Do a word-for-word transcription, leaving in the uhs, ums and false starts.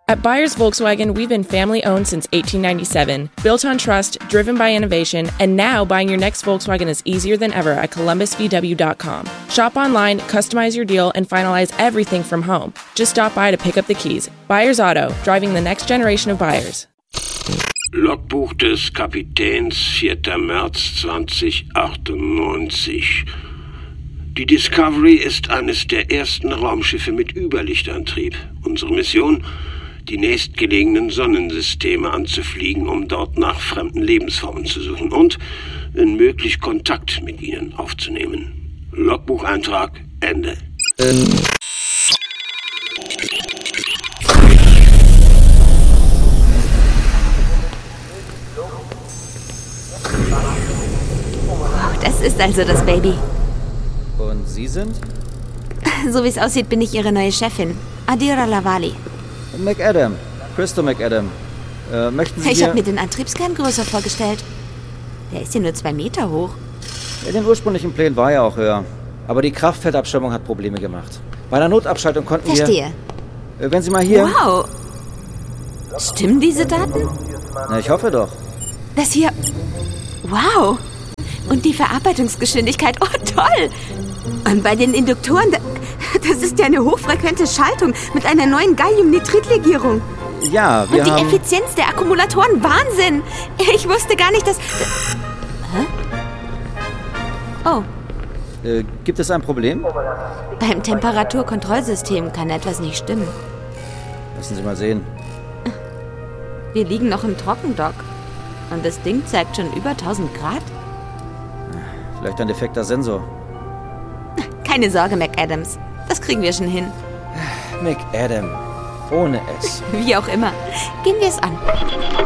At Byers Volkswagen, we've been family-owned since eighteen ninety-seven, built on trust, driven by innovation, and now buying your next Volkswagen is easier than ever at columbus v w dot com. Shop online, customize your deal, and finalize everything from home. Just stop by to pick up the keys. Byers Auto, driving the next generation of buyers. Logbuch des Kapitäns, vierter März zweitausendachtundneunzig. Die Discovery ist eines der ersten Raumschiffe mit Überlichtantrieb. Unsere Mission: die nächstgelegenen Sonnensysteme anzufliegen, um dort nach fremden Lebensformen zu suchen und, wenn möglich, Kontakt mit ihnen aufzunehmen. Logbucheintrag Ende. Wow, das ist also das Baby. Und Sie sind? So wie es aussieht, bin ich Ihre neue Chefin, Adira Lavali. McAdam, Christo McAdam. Äh, möchten Sie Ich mir... habe mir den Antriebskern größer vorgestellt. Der ist ja nur zwei Meter hoch. In den ursprünglichen Plänen war er auch höher. Aber die Kraftfeldabschirmung hat Probleme gemacht. Bei der Notabschaltung konnten Verstehe. wir... Äh, wenn Sie mal hier... Wow. Stimmen diese Daten? Na, ich hoffe doch. Das hier... Wow. Und die Verarbeitungsgeschwindigkeit. Oh, toll. Und bei den Induktoren... Das ist ja eine hochfrequente Schaltung mit einer neuen Galliumnitritlegierung. Ja, wir Und die haben... Effizienz der Akkumulatoren, Wahnsinn! Ich wusste gar nicht, dass... Hä? Oh, Äh, gibt es ein Problem? beim Temperaturkontrollsystem kann etwas nicht stimmen. Lassen Sie mal sehen. Wir liegen noch im Trockendock. Und das Ding zeigt schon über tausend Grad. Vielleicht ein defekter Sensor. Keine Sorge, McAdams. Das kriegen wir schon hin. McAdam. Ohne S. Wie auch immer. Gehen wir es an.